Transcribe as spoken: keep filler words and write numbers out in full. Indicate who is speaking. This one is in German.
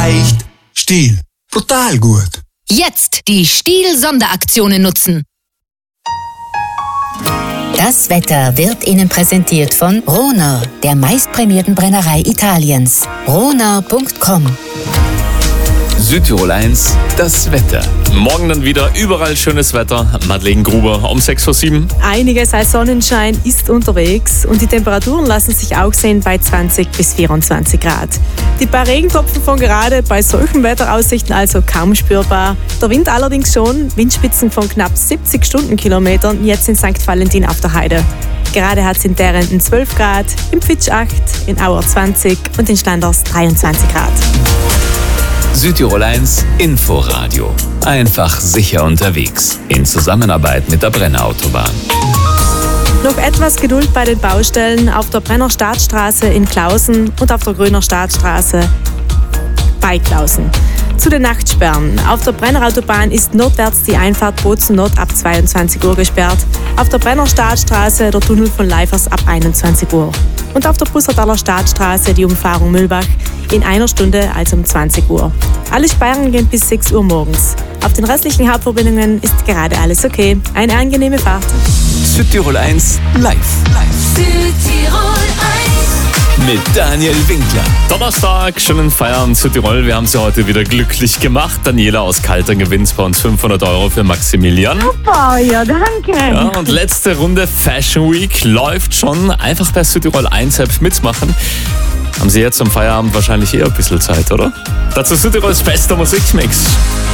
Speaker 1: leicht, Stiel. Total gut.
Speaker 2: Jetzt die Stiel-Sonderaktionen nutzen.
Speaker 3: Das Wetter wird Ihnen präsentiert von Rohner, der meistprämierten Brennerei Italiens. rohner punkt com.
Speaker 4: Südtirol eins, das Wetter. Morgen dann wieder überall schönes Wetter. Madeleine Gruber um sechs Uhr sieben.
Speaker 5: Einiges als Sonnenschein ist unterwegs und die Temperaturen lassen sich auch sehen bei zwanzig bis vierundzwanzig Grad. Die paar Regentropfen von gerade bei solchen Wetteraussichten also kaum spürbar. Der Wind allerdings schon, Windspitzen von knapp siebzig Stundenkilometern jetzt in Sankt Valentin auf der Heide. Gerade hat es in Därenden zwölf Grad, im Pfitsch acht, in Auer zwanzig und in Schlanders dreiundzwanzig Grad.
Speaker 4: Südtirol eins Inforadio. Einfach sicher unterwegs. In Zusammenarbeit mit der Brenner Autobahn.
Speaker 5: Noch etwas Geduld bei den Baustellen auf der Brenner Staatsstraße in Klausen und auf der Grüner Staatsstraße bei Klausen. Zu den Nachtsperren. Auf der Brenner Autobahn ist nordwärts die Einfahrt Bozen Nord ab zweiundzwanzig Uhr gesperrt. Auf der Brenner Staatsstraße der Tunnel von Leifers ab einundzwanzig Uhr. Und auf der Bussertaler Staatsstraße die Umfahrung Mühlbach in einer Stunde, also um zwanzig Uhr. Alle Sperren gehen bis sechs Uhr morgens. Auf den restlichen Hauptverbindungen ist gerade alles okay. Eine angenehme Fahrt.
Speaker 4: Südtirol eins live.
Speaker 2: Südtirol eins.
Speaker 4: Mit Daniel Winkler. Donnerstag, schönen Feierabend Südtirol. Wir haben sie heute wieder glücklich gemacht. Daniela aus Kaltern gewinnt bei uns fünfhundert Euro für Maximilian.
Speaker 6: Super, ja, danke.
Speaker 4: Ja, und letzte Runde Fashion Week läuft schon. Einfach bei Südtirol eins App mitmachen. Haben Sie jetzt am Feierabend wahrscheinlich eher ein bisschen Zeit, oder? Dazu Südtirols bester Musikmix.